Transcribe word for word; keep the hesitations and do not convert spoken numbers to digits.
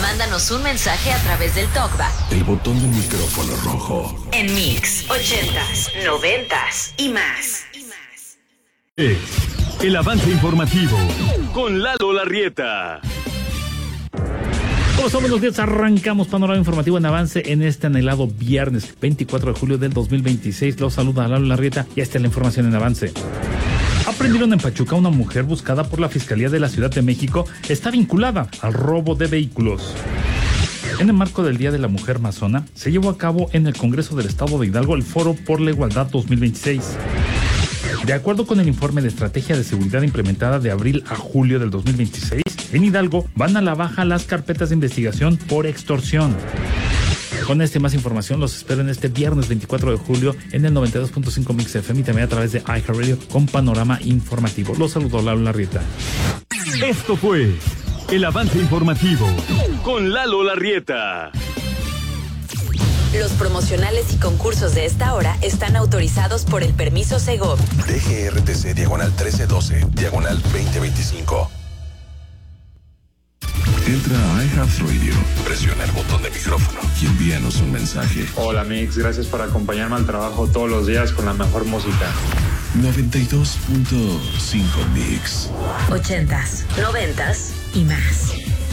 Mándanos un mensaje a través del TalkBack. El botón del micrófono rojo. En Mix, ochentas, noventas y más. Es el avance informativo con Lalo Larrieta. ¿Cómo están? Buenos días, arrancamos Panorama Informativo en Avance en este anhelado viernes veinticuatro de julio del dos mil veintiséis. Los saluda Lalo Larrieta y esta es la información en Avance. Aprendieron en Pachuca una mujer buscada por la Fiscalía de la Ciudad de México está vinculada al robo de vehículos. En el marco del Día de la Mujer Amazona, se llevó a cabo en el Congreso del Estado de Hidalgo el Foro por la Igualdad dos mil veintiséis. De acuerdo con el informe de estrategia de seguridad implementada de abril a julio del dos mil veintiséis, en Hidalgo van a la baja las carpetas de investigación por extorsión. Con esta y más información los espero en este viernes veinticuatro de julio en el noventa y dos punto cinco Mix F M y también a través de iHeartRadio con Panorama Informativo. Los saludo, Lalo Larrieta. Esto fue el avance informativo con Lalo Larrieta. Los promocionales y concursos de esta hora están autorizados por el permiso Segov. D G R T C diagonal trece doce, diagonal veinte veinticinco. Entra a iHeartRadio, presiona el botón de micrófono y envíanos un mensaje. Hola Mix, gracias por acompañarme al trabajo todos los días con la mejor música. noventa y dos punto cinco Mix. Ochentas, noventas y más.